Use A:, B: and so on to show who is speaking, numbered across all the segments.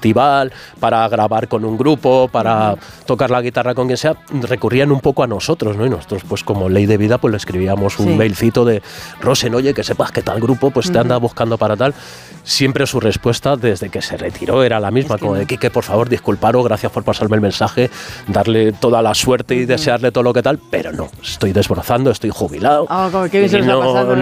A: festival, para grabar con un grupo, para tocar la guitarra con quien sea, recurrían un poco a nosotros, ¿no? Y nosotros, pues como ley de vida, pues le escribíamos un mailcito de Rosen, oye, que sepas que tal grupo pues te anda buscando para tal. Siempre su respuesta desde que se retiró era la misma, como de Quique, por favor, disculparos, gracias por pasarme el mensaje, darle toda la suerte y desearle todo lo que tal, pero no, estoy desbrozando, estoy jubilado.
B: Como que bien se nos ha pasado.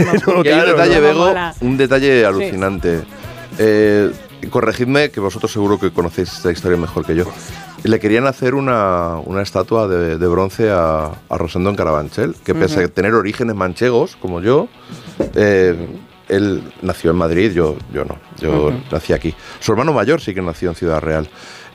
C: Un detalle alucinante. Corregidme, que vosotros seguro que conocéis esta historia mejor que yo. Le querían hacer una estatua de bronce a Rosendo en Carabanchel, que pese a tener orígenes manchegos, como yo, él nació en Madrid, yo no, yo nací aquí. Su hermano mayor sí que nació en Ciudad Real.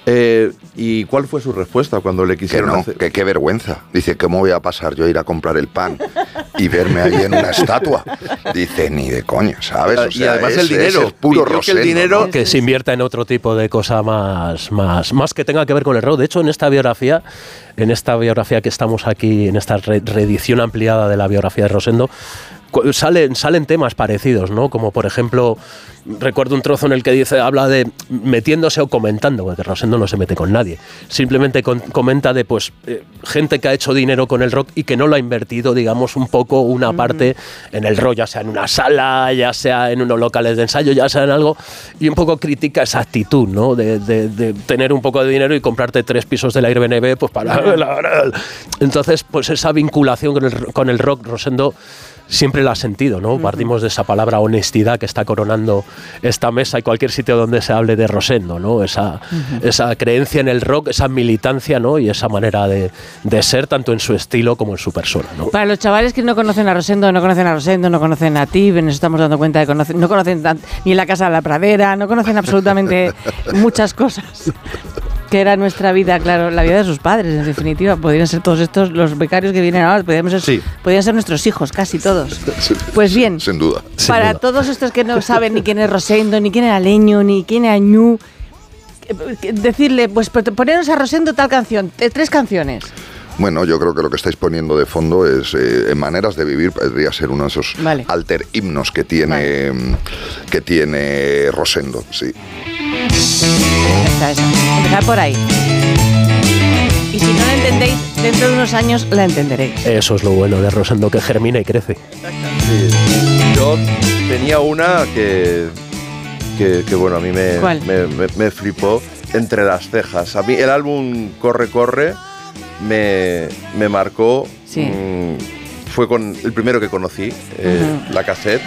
C: ¿Y cuál fue su respuesta cuando le quisieron hacer?
D: Que qué vergüenza. Dice, ¿cómo voy a pasar yo a ir a comprar el pan y verme ahí en una estatua? Dice, ni de coña, ¿sabes? O sea,
C: y además el dinero,
D: es puro Rosendo,
C: el dinero,
D: ¿no?
A: Que se invierta en otro tipo de cosa más que tenga que ver con el rock. De hecho, en esta biografía que estamos aquí, en esta reedición ampliada de la biografía de Rosendo, salen temas parecidos, ¿no? Como por ejemplo, recuerdo un trozo en el que habla de metiéndose o comentando, porque Rosendo no se mete con nadie, simplemente comenta de gente que ha hecho dinero con el rock y que no lo ha invertido, digamos, un poco una parte en el rock, ya sea en una sala, ya sea en unos locales de ensayo, ya sea en algo, y un poco critica esa actitud, ¿no? De tener un poco de dinero y comprarte 3 pisos del Airbnb, pues para... Entonces, pues esa vinculación con el rock, Rosendo siempre la ha sentido, ¿no? Partimos de esa palabra honestidad que está coronando esta mesa y cualquier sitio donde se hable de Rosendo, ¿no? Esa creencia en el rock, esa militancia, ¿no? Y esa manera de ser, tanto en su estilo como en su persona, ¿no?
B: Para los chavales que no conocen a Rosendo, no conocen a ti, nos estamos dando cuenta de que no conocen ni la Casa de la Pradera, no conocen absolutamente muchas cosas que era nuestra vida, claro, la vida de sus padres, en definitiva. Podrían ser todos estos, los becarios que vienen ahora, podrían ser nuestros hijos, casi todos. Pues bien,
D: sin duda.
B: Para todos estos que no saben ni quién es Rosendo, ni quién era Leño, ni quién era Ñu, decirle, pues poneros a Rosendo tal canción, 3 canciones.
D: Bueno, yo creo que lo que estáis poniendo de fondo es Maneras de Vivir, podría ser uno de esos alter himnos que tiene Rosendo, sí.
B: Esa. Empezar por ahí. Y si no la entendéis, dentro de unos años la entenderéis.
A: Eso es lo bueno de Rosendo, que germina y crece.
C: Sí. Yo tenía una que bueno, a mí me flipó, Entre las cejas. A mí el álbum Corre me marcó. Sí. Fue con el primero que conocí, la cassette.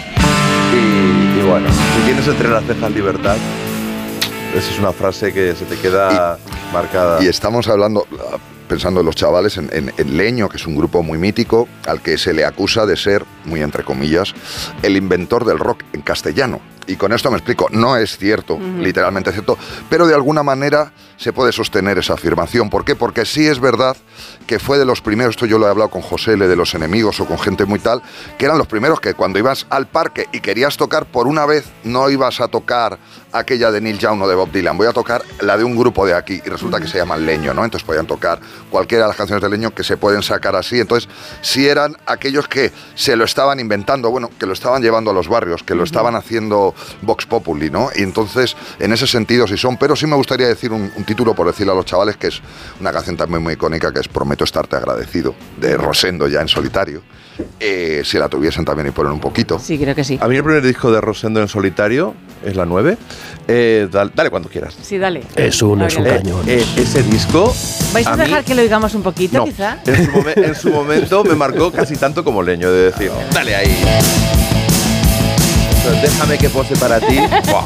C: Y bueno, si tienes entre las cejas libertad, esa es una frase que se te queda marcada.
D: Y estamos hablando, pensando en los chavales, en Leño, que es un grupo muy mítico, al que se le acusa de ser, muy entre comillas, el inventor del rock en castellano. Y con esto me explico, no es cierto, literalmente cierto, pero de alguna manera se puede sostener esa afirmación. ¿Por qué? Porque sí es verdad que fue de los primeros, esto yo lo he hablado con José L. de Los Enemigos o con gente muy tal, que eran los primeros que cuando ibas al parque y querías tocar por una vez, no ibas a tocar aquella de Neil Young o de Bob Dylan, voy a tocar la de un grupo de aquí, y resulta que se llaman Leño, ¿no? Entonces podían tocar cualquiera de las canciones de Leño que se pueden sacar así. Entonces sí eran aquellos que se lo estaban inventando, bueno, que lo estaban llevando a los barrios, que lo estaban haciendo Vox Populi, ¿no? Y entonces, en ese sentido sí son, pero sí me gustaría decir un título, por decirle a los chavales, que es una canción también muy icónica, que es Prometo estarte agradecido, de Rosendo ya en solitario. Si la tuviesen también y ponen un poquito.
B: Sí, creo que sí.
C: A mí el primer disco de Rosendo en solitario es la 9. Dale cuando quieras.
B: Sí, dale.
A: Es un cañón.
C: Ese disco...
B: ¿Vais a dejar que lo digamos un poquito,
C: no,
B: quizá?
C: En su momento me marcó casi tanto como Leño, de decir, dale ahí. Déjame que pose para ti.